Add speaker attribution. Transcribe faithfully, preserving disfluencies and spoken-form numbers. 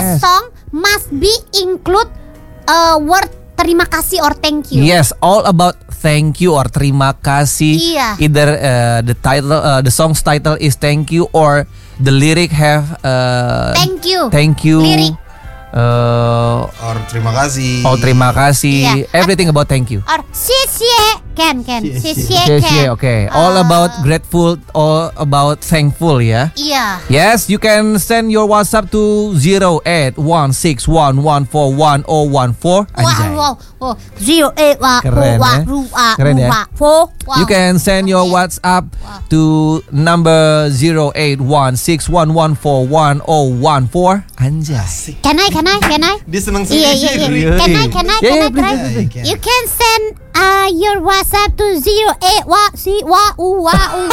Speaker 1: yes.
Speaker 2: song must be include a word terima kasih or thank you.
Speaker 1: Yes, all about thank you or terima kasih.
Speaker 2: Iya.
Speaker 1: Either uh, the title, uh, the song's title is thank you or the lyric have uh,
Speaker 2: Thank you.
Speaker 1: Thank you.
Speaker 2: Lirik.
Speaker 1: Uh,
Speaker 3: Or terima kasih.
Speaker 1: oh terima kasih.
Speaker 2: Iya.
Speaker 1: Everything about thank you.
Speaker 2: Or 谢谢 Ken Ken 谢谢
Speaker 1: Yes,
Speaker 2: Ken.
Speaker 1: yeah, okay. All
Speaker 2: Uh,
Speaker 1: about grateful, all about thankful ya.
Speaker 2: Iya.
Speaker 1: Yes, you can send your WhatsApp to zero eight one six one one four one zero one four. Anjay.
Speaker 2: Wow, wow, wow. Zero eight wa
Speaker 1: Keren,
Speaker 2: wa
Speaker 1: ya?
Speaker 2: rua
Speaker 1: Keren, ya?
Speaker 2: rua four. Wow.
Speaker 1: You can send your WhatsApp to number zero eight one six one one four one zero one four. Anjay.
Speaker 2: Can I can I can I?
Speaker 3: Dia seneng
Speaker 2: Iya iya
Speaker 3: sendiri.
Speaker 2: iya. Can I can I
Speaker 1: Yeah,
Speaker 2: can
Speaker 1: yeah,
Speaker 2: I try?
Speaker 3: please, please.
Speaker 2: You can send uh, your WhatsApp to zero eight wa si wa u wa u